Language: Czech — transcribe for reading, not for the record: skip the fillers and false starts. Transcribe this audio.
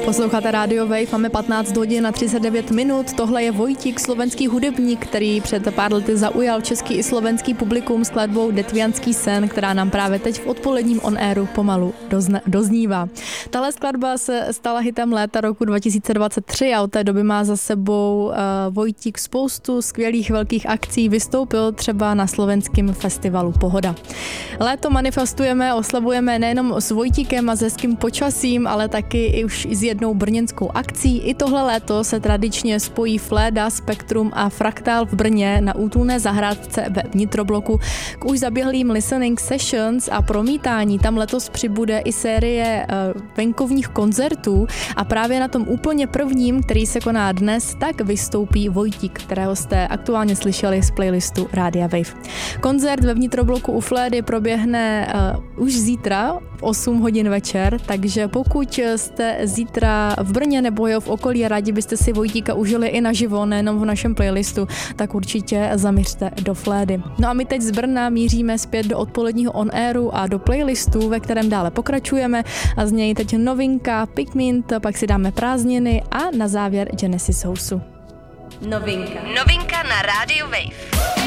Posloucháte Radio Wave, máme 15 hodin a 39 minut. Tohle je Vojtík, slovenský hudebník, který před pár lety zaujal český i slovenský publikum skladbou Detvianský sen, která nám právě teď v odpoledním on-airu pomalu doznívá. Tahle skladba se stala hitem léta roku 2023 a od té doby má za sebou Vojtík spoustu skvělých velkých akcí. Vystoupil třeba na slovenském festivalu Pohoda. Léto manifestujeme, oslavujeme nejenom s Vojtíkem a s hezkým počasím, ale taky i už s jednou brněnskou akcí. I tohle léto se tradičně spojí Fléda, Spektrum a Fraktál v Brně na útulné zahrádce ve vnitrobloku k už zaběhlým listening sessions a promítání. Tam letos přibude i série venkovních koncertů a právě na tom úplně prvním, který se koná dnes, tak vystoupí Vojtík, kterého jste aktuálně slyšeli z playlistu Rádia Wave. Koncert ve vnitrobloku u Flédy proběhne už zítra v 8 hodin večer, takže pokud jste zítra v Brně nebo jeho v okolí, rádi byste si Vojtíka užili i naživo, nejenom v našem playlistu, tak určitě zaměřte do Flédy. No a my teď z Brna míříme zpět do odpoledního on-airu a do playlistu, ve kterém dále pokračujeme a z něj teď novinka Pigmint, pak si dáme Prázdniny a na závěr Genesis Houseu. Novinka na Rádiu Wave.